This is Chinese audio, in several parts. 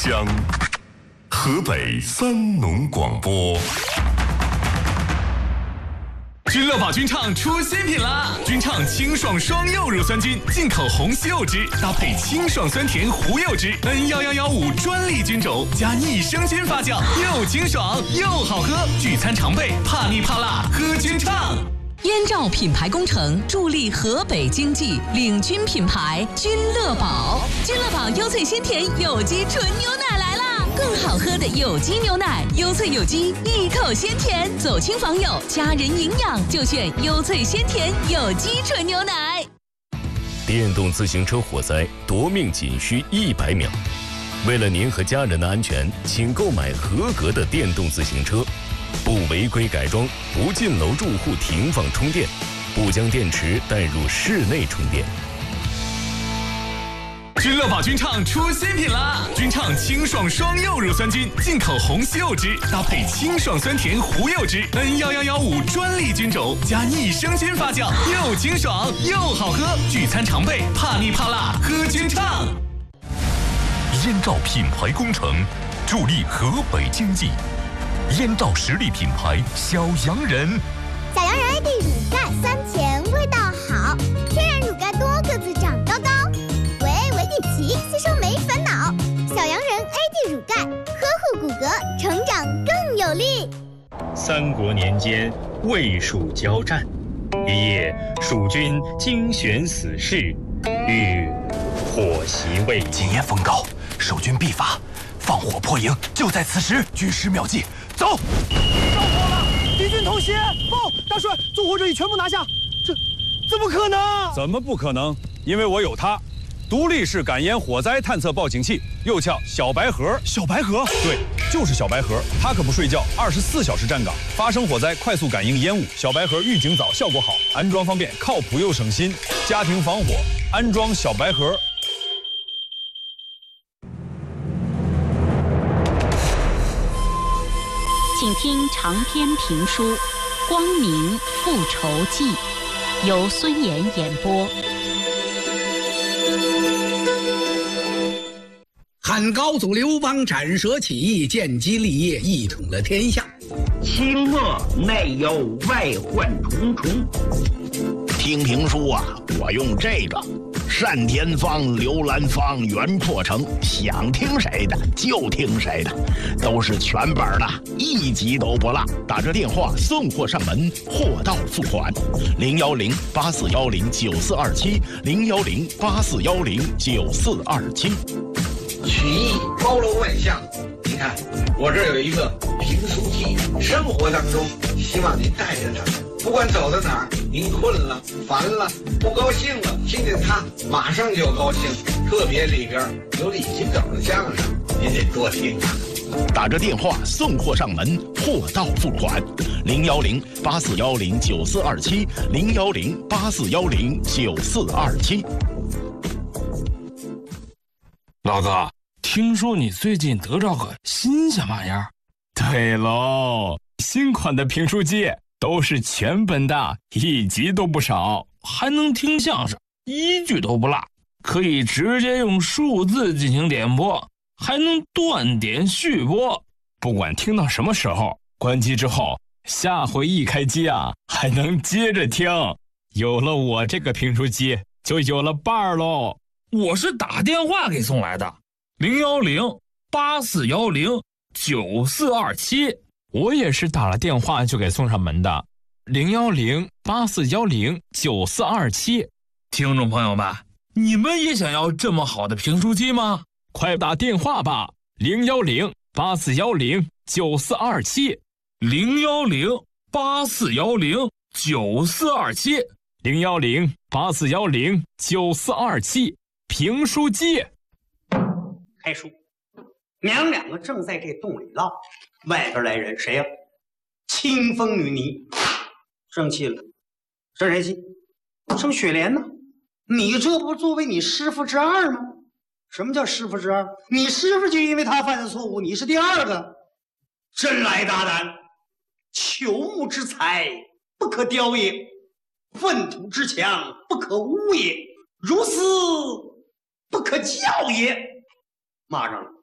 乡，河北三农广播。君乐宝菌畅出新品啦！菌畅清爽双柚乳酸菌，进口红西柚汁，搭配清爽酸甜胡柚汁，N11115专利菌种，加益生菌发酵，又清爽又好喝，聚餐常备，怕腻怕辣，喝菌畅。 燕赵品牌工程助力河北经济，领军品牌君乐宝。君乐宝优萃鲜甜有机纯牛奶来啦！更好喝的有机牛奶，优萃有机，一口鲜甜，走亲访友，家人营养就选优萃鲜甜有机纯牛奶。 电动自行车火灾夺命仅需100秒，为了您和家人的安全，请购买合格的电动自行车，不违规改装，不进楼住户停放充电，不将电池带入室内充电。 君乐宝菌畅出新品啦！菌畅清爽双柚乳酸菌，进口红西柚汁，搭配清爽酸甜胡柚汁，N11115专利菌种，加益生菌发酵，又清爽又好喝，聚餐常备，怕腻怕辣，喝菌畅。 燕赵品牌工程助力河北经济，燕赵实力品牌小洋人。 小洋人 AD 乳钙酸甜，味道好，天然乳钙多个子长高高。维迪奇吸收没烦恼，小洋人 AD 乳钙呵护骨骼，成长更有力。 三国年间，魏蜀交战，一夜，蜀军精选死士，欲火袭魏。 谨言奉告，守军必发，放火破营，就在此时。军师妙计，走！ 着火了！敌军偷袭！报，大帅，纵火者已全部拿下。这怎么可能？ 怎么不可能？因为我有它。独立式感烟火灾探测报警器，又叫小白盒。 小白盒？ 对，就是小白盒。它可不睡觉，24小时站岗，发生火灾快速感应烟雾。小白盒预警早，效果好，安装方便，靠谱又省心。家庭防火，安装小白盒。 请听长篇评书《光明复仇记》，由孙岩演播。 汉高祖刘邦斩蛇起义，建基立业，一统了天下。 清末内忧外患重重。 听评书啊，我用这个单田芳、刘兰芳、袁破城，想听谁的就听谁的，都是全本的，一集都不落。打这电话送货上门，货到付款。010-8410-9427，010-8410-9427。 曲艺包罗万象，你看我这儿有一个评书记，生活当中希望您带着它，不管走到哪儿，您困了、烦了、不高兴了，听见它马上就高兴。特别里边有李金斗的相声，您得多听啊。 打着电话送货上门，货到付款。010-8410-9427，010-8410-9427。 老哥，听说你最近得着个新鲜玩意儿？ 对喽，新款的评书机都是全本的，一集都不少， 还能听相声，一句都不落，可以直接用数字进行点播，还能断点续播。 不管听到什么时候，关机之后，下回一开机啊，还能接着听。有了我这个评书机，就有了伴儿喽。 我是打电话给送来的，010-8410-9427。 我也是打了电话就给送上门的，010-8410-9427。 听众朋友们，你们也想要这么好的评书机吗？ 快打电话吧，010-8410-9427。 010-8410-9427。 010-8410-9427。评书机。 开书，娘两个正在这洞里唠，外边来人，谁呀？清风女尼，生气了，生谁气？生雪莲呢？你这不作为你师父之二吗？什么叫师父之二？你师父就因为他犯的错误，你是第二个，真来大胆！朽木之材不可雕也，粪土之墙不可污也，如斯不可教也。骂上了，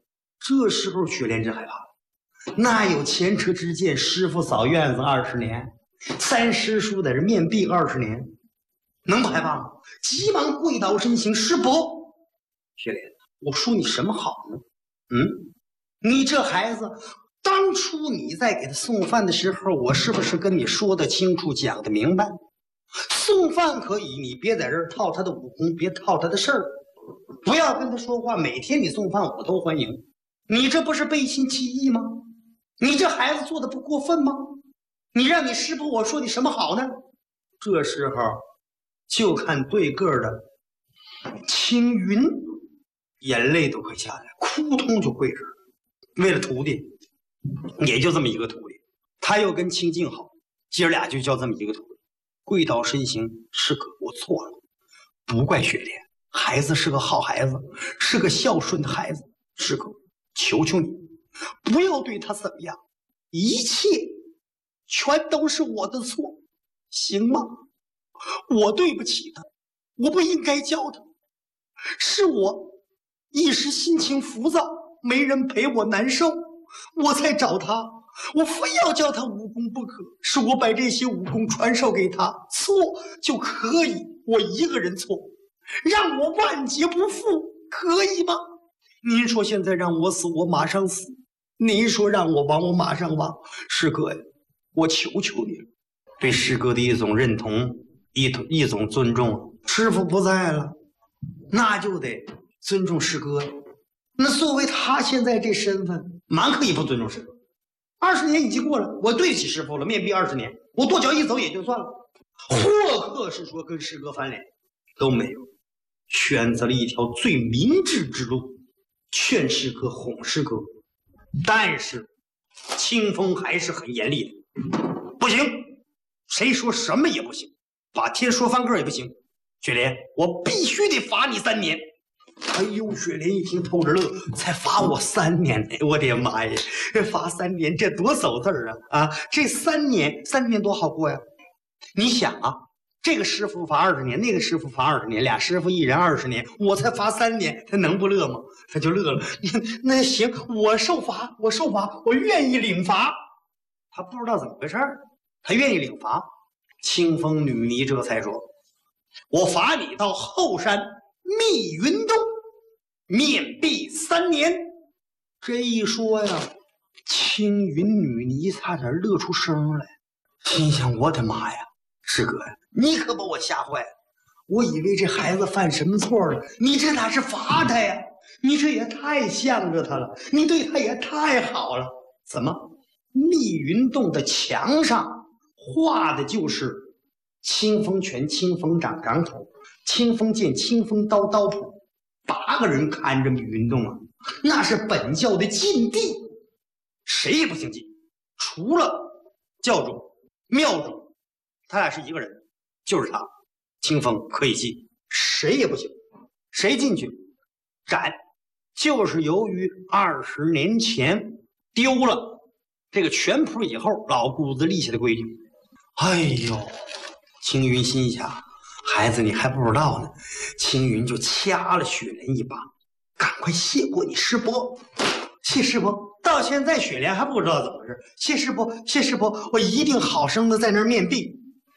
这时候雪莲真害怕，那有前车之鉴，师傅扫院子20年，三师叔在这面壁20年，能不害怕吗？急忙跪倒身行，师伯，雪莲，我说你什么好呢？你这孩子，当初你在给他送饭的时候，我是不是跟你说的清楚，讲的明白？送饭可以，你别在这儿套他的武功，别套他的事儿，不要跟他说话。每天你送饭，我都欢迎。你这不是背信弃义吗？你这孩子做的不过分吗？你让你师傅我说你什么好呢？这时候就看对个的青云，眼泪都快下来，扑通就跪这儿。为了徒弟，也就这么一个徒弟，他又跟清静好，姐儿俩就叫这么一个徒弟。跪倒身行，师哥，我错了，不怪雪莲，孩子是个好孩子，是个孝顺的孩子。师哥，求求你，不要对他怎么样，一切全都是我的错，行吗？我对不起他，我不应该教他，是我一时心情浮躁，没人陪我难受，我才找他，我非要教他武功不可，是我把这些武功传授给他，错就可以我一个人错，让我万劫不复，可以吗？您说现在让我死，我马上死；您说让我亡，我马上亡。师哥呀，我求求你了，对师哥的一种认同，一种尊重。师傅不在了，那就得尊重师哥。那作为他现在这身份，蛮可以不尊重师傅。20年已经过了，我对不起师傅了，面壁20年，我跺脚一走也就算了。或客是说跟师哥翻脸都没有，选择了一条最明智之路，劝师哥，哄师哥。但是清风还是很严厉的，不行，谁说什么也不行，把天说翻个也不行。雪莲，我必须得罚你3年。哎呦，雪莲一听偷着乐，才罚我3年，我的妈呀，罚3年这多走字儿啊！这3年多好过呀！你想啊，这个师傅罚20年，那个师傅罚20年，俩师傅一人20年，我才罚3年，他能不乐吗？他就乐了。那行，我受罚，我愿意领罚。他不知道怎么回事，他愿意领罚。清风女尼这才说：“我罚你到后山密云洞面壁3年。”这一说呀，青云女尼差点乐出声来，心想：我的妈呀，师哥呀，你可把我吓坏了！我以为这孩子犯什么错了，你这哪是罚他呀？你这也太向着他了，你对他也太好了。怎么？密云洞的墙上画的就是清风拳、清风掌、掌头、清风剑、清风刀、刀谱，8个人看着密云洞啊，那是本教的禁地，谁也不行进，除了教主、庙主，他俩是一个人，就是他，清风可以进，谁也不行，谁进去斩。就是由于20年前丢了这个拳谱以后，老姑子立下的规矩。哎呦，青云心想，孩子你还不知道呢。青云就掐了雪莲一把，赶快谢过你师伯，谢师伯。到现在雪莲还不知道怎么回事，谢师伯，谢师伯，我一定好生的在那儿面壁。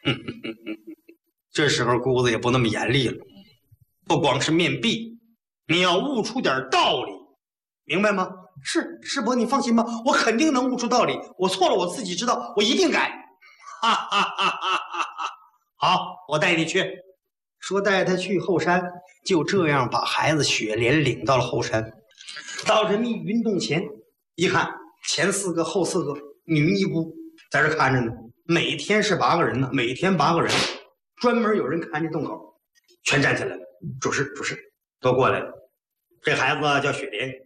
这时候姑子也不那么严厉了，不光是面壁，你要悟出点道理，明白吗？是师伯，你放心吧，我肯定能悟出道理。我错了，我自己知道，我一定改。哈哈哈哈哈哈！好，我带你去。说带他去后山，就这样把孩子雪莲领到了后山。到这密云洞前，一看前4个后4个女尼姑在这看着呢。每天是8个人呢，每天8个人，专门有人看这洞口，全站起来了。主事，都过来了。这孩子叫雪莲，